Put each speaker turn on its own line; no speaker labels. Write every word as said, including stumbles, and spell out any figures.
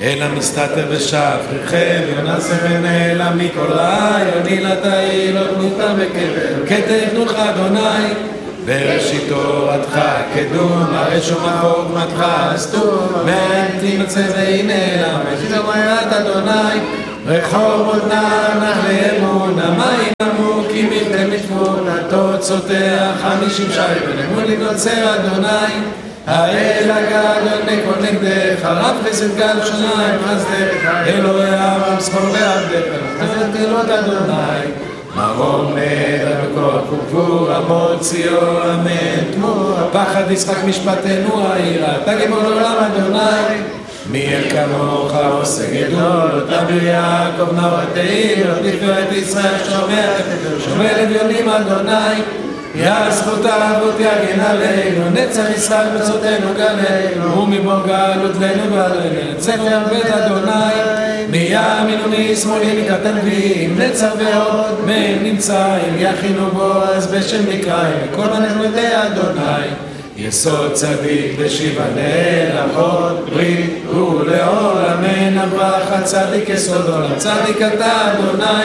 אלא מסתתר בשפריכם, יונסה ונעלם מכל רעי, יוני לתאי, לא תנותה בקבר, כתב נורך אדוני, בראשית תורתך קדום, הרשום חוכמתך סתום, ואין תמצא והנה למד, תורת אדוני, רחוב נח לאמונה, מים עמוקים מלתם מתמונה, תוצאותיה חמישים שי, ונמול נוצר אדוני, האל הגדול נקול נגדך, רב חסד גל שניים חסדך, אלוהי אברהם זכור ועבדך, תפילות אדוני, מרום נדע בכוח וגבור, עמוד ציון אמן תמור, פחד ישחק משפטנו העירה, תגיבו לעולם אדוני, מי אל כמוך עושה גדול, אותה ביעקב נורתאים, לא תפארת ישראל שומע, שומע לביונים אדוני, יא זכות האבות יגן עלינו, נצח ישראל בצאתנו גלנו, ומבוא גלות לנו גלנו, ספר בית אדוני, מימין ומשמאל מקטן גביעים, נצח ועוד מהם נמצאים, יכינו בו אז בשם נקראים, כל מנהלותי אדוני, יסוד צדיק ושיבנה לעוד ברית ולעולמנו, ברכה צדיק יסוד עולם, צדיק אתה אדוני